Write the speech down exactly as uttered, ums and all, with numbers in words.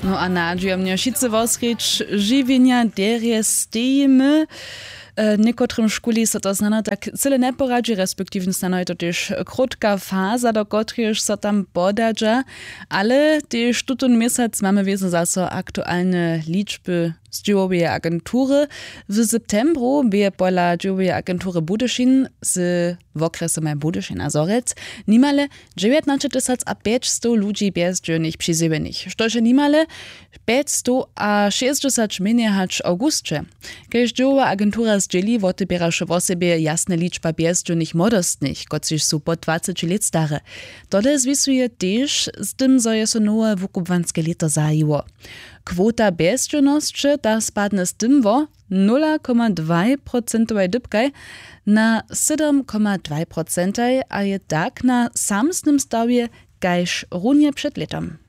No a nadžijem mne šice vosreč živinja derje stejmy. Niekotrym szkuli so to znano tak cyle nie poradzi, respektywnie znano to też krótka faza, do której so tam podadza, ale też tutun miesiąc mamy wiedzą zaso aktualne liczby z dziełowej agentury. W septembru będzie pola dziełowej agentury Budyszin z w okresu maj Budyszin a Zorec nimale dziewiętnaście tysięcy a pięćset ludzi bezdzielnych przyzywanych. Sztoże nimale pięćset a sześćdziesiąt mniej hacz augustcze. Kiedy dziełowa agentura zdzieli, wotybieraše w sobie jasne liczba bezdzielnych młodostnych, kociż są po dwadzieścia lat stare. Tole zwisuje też z tym, że jest nowe wukubwanskie leto zajiło. Kwota bezdzielności ta spadne z tym wo nula przecinek dwa procent dybkaj na siedem przecinek dwa procent, a je tak na samsnym stawie kajż runie przed letom.